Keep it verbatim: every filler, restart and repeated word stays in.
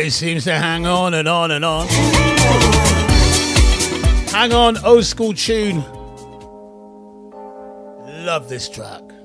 always seems to hang on and on and on. Hang on, old school tune. Love this track.